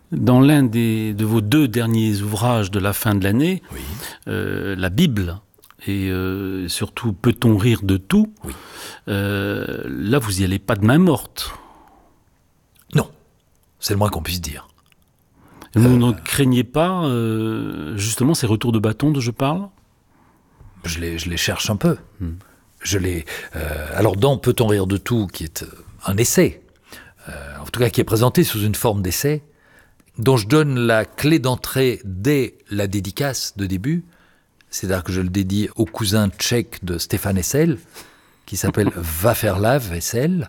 Dans l'un de vos 2 derniers ouvrages de la fin de l'année, Oui. La Bible et surtout Peut-on rire de tout, Oui. Là vous y allez pas de main morte. Non, c'est le moins qu'on puisse dire. Vous ne craignez pas justement ces retours de bâton dont je parle? Je les cherche un peu. Alors dans Peut-on rire de tout, qui est un essai, en tout cas qui est présenté sous une forme d'essai, dont je donne la clé d'entrée dès la dédicace de début, c'est-à-dire que je le dédie au cousin tchèque de Stéphane Hessel, qui s'appelle Va faire lave Hessel.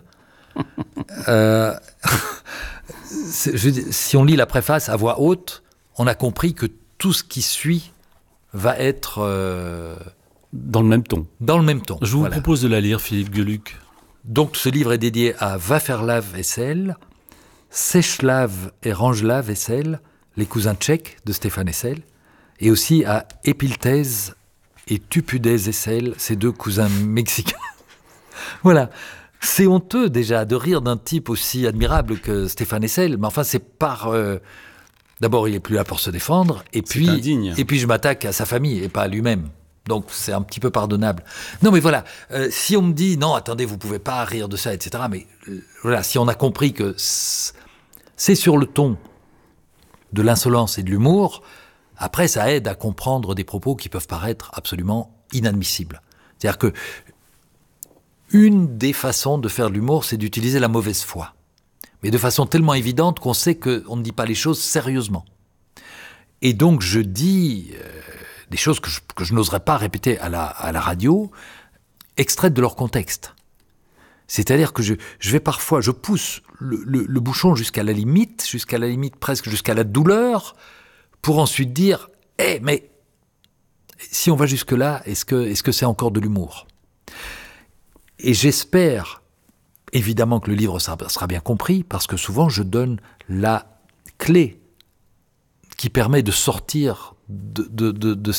Si on lit la préface à voix haute, on a compris que tout ce qui suit va être dans le même ton. Dans le même ton. Je vous propose de la lire, Philippe Geluck. Donc ce livre est dédié à Va faire lave Hessel, Sèche-lave et Range-lave Hessel, les cousins tchèques de Stéphane Hessel, et aussi à Épilthèse et Thupudès Hessel, ces 2 cousins mexicains. Voilà. C'est honteux déjà de rire d'un type aussi admirable que Stéphane Hessel, mais enfin c'est par... D'abord il est plus là pour se défendre, et puis je m'attaque à sa famille et pas à lui-même. Donc c'est un petit peu pardonnable. Non mais voilà, si on me dit non attendez vous pouvez pas rire de ça, etc. Mais voilà, si on a compris que c'est sur le ton de l'insolence et de l'humour, après ça aide à comprendre des propos qui peuvent paraître absolument inadmissibles. C'est-à-dire que une des façons de faire de l'humour, c'est d'utiliser la mauvaise foi. Mais de façon tellement évidente qu'on sait qu'on ne dit pas les choses sérieusement. Et donc je dis des choses que je n'oserais pas répéter à la radio, extraites de leur contexte. C'est-à-dire que je vais parfois, je pousse le bouchon jusqu'à la limite presque jusqu'à la douleur, pour ensuite dire « mais si on va jusque-là, est-ce que c'est encore de l'humour ?» Et j'espère évidemment que le livre sera bien compris, parce que souvent je donne la clé qui permet de sortir de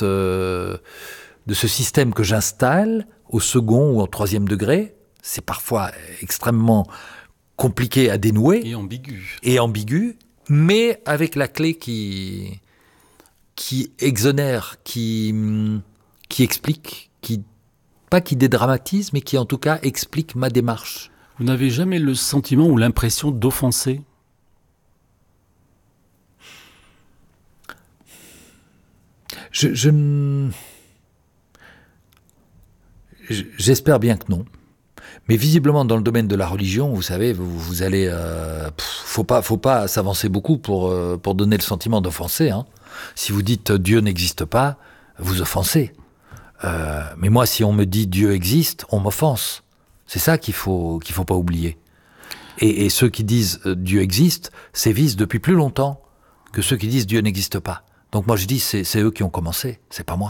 ce système que j'installe au second ou au 3e degré. C'est parfois extrêmement compliqué à dénouer. Et ambigu, mais avec la clé qui exonère, qui explique, pas qui dédramatise, mais qui en tout cas explique ma démarche. Vous n'avez jamais le sentiment ou l'impression d'offenser ? J'espère bien que non. Mais visiblement, dans le domaine de la religion, vous savez, vous allez... faut pas s'avancer beaucoup pour donner le sentiment d'offenser. Hein. Si vous dites « Dieu n'existe pas », vous offensez. Mais moi, si on me dit « Dieu existe », on m'offense. C'est ça qu'il faut pas oublier. Et ceux qui disent « Dieu existe » sévissent depuis plus longtemps que ceux qui disent « Dieu n'existe pas ». Donc moi, je dis « c'est eux qui ont commencé, c'est pas moi ».